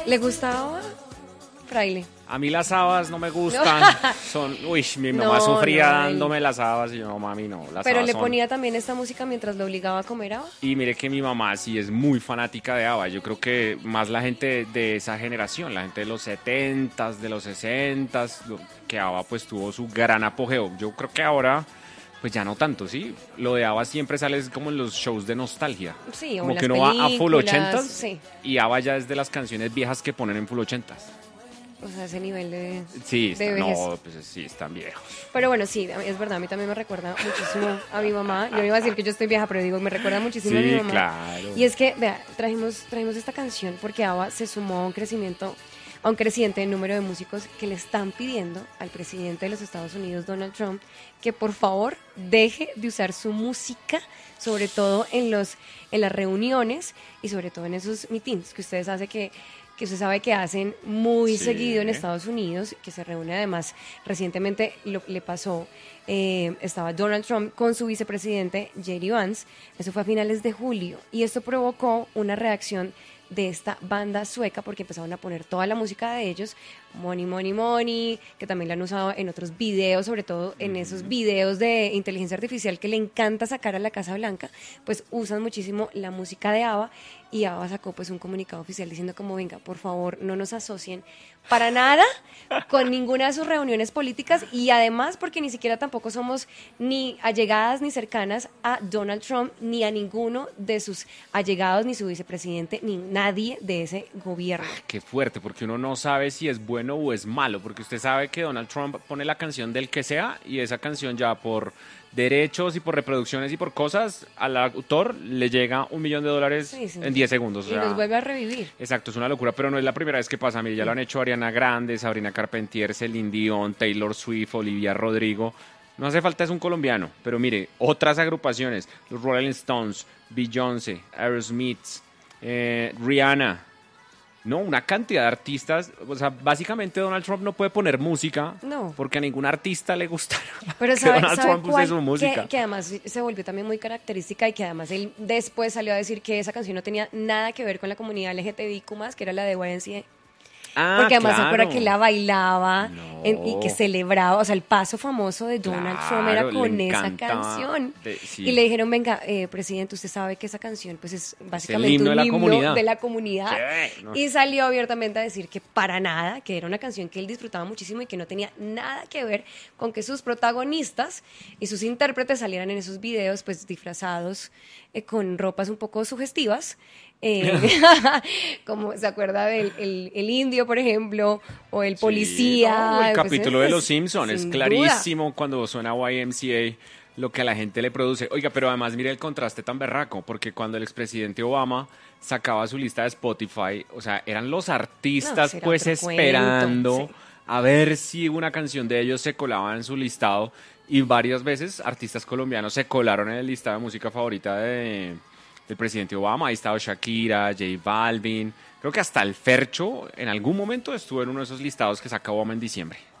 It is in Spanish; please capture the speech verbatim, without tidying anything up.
¿Le gustaba, Fraile? A mí las habas no me gustan. Son, uy, mi mamá No, sufría no, dándome las habas y yo, no, mami, no. Las Pero habas le son... ponía también esta música mientras lo obligaba a comer haba. Y mire que mi mamá sí es muy fanática de ABBA. Yo creo que más la gente de esa generación, la gente de los setentas, de los sesentas, que ABBA pues tuvo su gran apogeo. Yo creo que ahora pues ya no tanto, ¿sí? Lo de ABBA siempre sale como en los shows de nostalgia. Sí, o como en que las uno va a full películas, ochentas sí. y ABBA ya es de las canciones viejas que ponen en full ochentas. O sea, ese nivel de, Sí, de está, vejez. no, pues sí, están viejos. Pero bueno, sí, es verdad, a mí también me recuerda muchísimo a mi mamá. Yo no iba a decir que yo estoy vieja, pero digo, me recuerda muchísimo Sí, a mi mamá. claro. Y es que, vea, trajimos, trajimos esta canción porque ABBA se sumó a un crecimiento, a un creciente número de músicos que le están pidiendo al presidente de los Estados Unidos, Donald Trump, que por favor deje de usar su música, sobre todo en los, en las reuniones y sobre todo en esos meetings que ustedes hacen que que usted sabe que hacen muy Sí. seguido en Estados Unidos, que se reúne además, recientemente lo, le pasó, eh, estaba Donald Trump con su vicepresidente J D Vance, eso fue a finales de julio, y esto provocó una reacción de esta banda sueca porque empezaron a poner toda la música de ellos, Money, Money, Money, que también la han usado en otros videos, sobre todo en esos videos de inteligencia artificial que le encanta sacar a la Casa Blanca, pues usan muchísimo la música de ABBA, y ABBA sacó pues un comunicado oficial diciendo como, venga, por favor, no nos asocien para nada con ninguna de sus reuniones políticas, y además porque ni siquiera tampoco somos ni allegadas ni cercanas a Donald Trump, ni a ninguno de sus allegados, ni su vicepresidente, ni nadie de ese gobierno. Qué fuerte, porque uno no sabe si es bueno o es malo, porque usted sabe que Donald Trump pone la canción del que sea y esa canción ya por derechos y por reproducciones y por cosas, al autor le llega un millón de dólares Sí, sí. en diez segundos. O Y sea, los vuelve a revivir. exacto, es una locura, pero no es la primera vez que pasa. Mire, ya lo han hecho Ariana Grande, Sabrina Carpentier, Celine Dion, Taylor Swift, Olivia Rodrigo. No hace falta, es un colombiano, pero mire, otras agrupaciones, los Rolling Stones, Beyoncé, Aerosmith, eh, Rihanna. No, una cantidad de artistas. O sea, básicamente Donald Trump no puede poner música No. porque a ningún artista le gusta Pero que sabe, Donald ¿sabe Trump use cuál? su música. Que, que además se volvió también muy característica, y que además él después salió a decir que esa canción no tenía nada que ver con la comunidad L G T B I Q más, que era la de Y M C A. Ah, Porque además se claro. acuerda que la bailaba No. en- y que celebraba, o sea, el paso famoso de Donald Trump era Claro, le con esa encantaba canción. de- sí. Y le dijeron, venga, eh, presidente, usted sabe que esa canción pues es básicamente himno un de la himno comunidad. de la comunidad. Sí, no. Y salió abiertamente a decir que para nada, que era una canción que él disfrutaba muchísimo y que no tenía nada que ver con que sus protagonistas y sus intérpretes salieran en esos videos pues disfrazados eh, con ropas un poco sugestivas. Eh, como se acuerda del el, el indio, por ejemplo, o el policía. Sí, no, el pues, capítulo de es- Los Simpsons es sin clarísimo cuando suena Y M C A lo que a la gente le produce. Oiga, pero además mire el contraste tan berraco, porque cuando el expresidente Obama sacaba su lista de Spotify, o sea, eran los artistas No, será pues otro esperando cuento, sí. a ver si una canción de ellos se colaba en su listado, y varias veces artistas colombianos se colaron en el listado de música favorita de del presidente Obama. Ahí estaba Shakira, J Balvin, creo que hasta el Fercho en algún momento estuvo en uno de esos listados que saca Obama en diciembre.